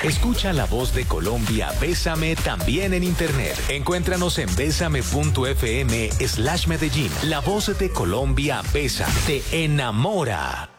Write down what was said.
Escucha la voz de Colombia, Bésame, también en internet. Encuéntranos en bésame.fm/Medellín. La voz de Colombia, Bésame, te enamora.